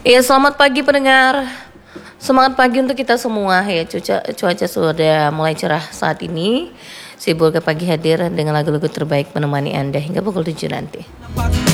Iya, selamat pagi pendengar. Semangat pagi untuk kita semua ya. Cuaca sudah mulai cerah saat ini. Si Bulga pagi hadir dengan lagu-lagu terbaik menemani Anda hingga pukul 7 nanti.